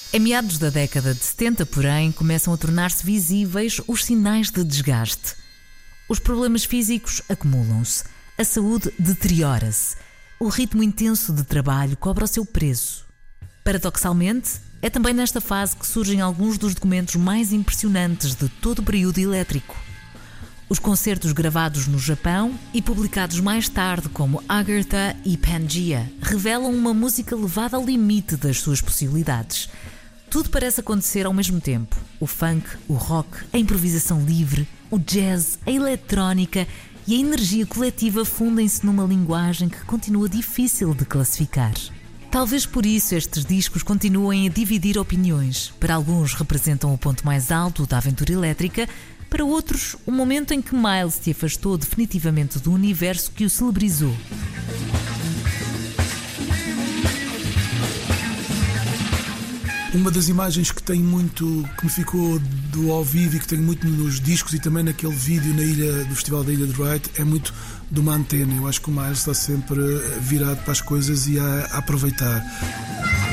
Em meados da década de 70, porém, começam a tornar-se visíveis os sinais de desgaste. Os problemas físicos acumulam-se, a saúde deteriora-se, o ritmo intenso de trabalho cobra o seu preço. Paradoxalmente, é também nesta fase que surgem alguns dos documentos mais impressionantes de todo o período elétrico. Os concertos gravados no Japão e publicados mais tarde como Agartha e Pangaea revelam uma música levada ao limite das suas possibilidades. Tudo parece acontecer ao mesmo tempo. O funk, o rock, a improvisação livre, o jazz, a eletrónica e a energia coletiva fundem-se numa linguagem que continua difícil de classificar. Talvez por isso estes discos continuem a dividir opiniões. Para alguns representam o ponto mais alto da aventura elétrica, para outros o momento em que Miles se afastou definitivamente do universo que o celebrizou. Uma das imagens que tenho muito, que me ficou do ao vivo e que tenho muito nos discos e também naquele vídeo na ilha do Festival da Ilha de Wright é muito de uma antena. Eu acho que o Miles está sempre virado para as coisas e a aproveitar.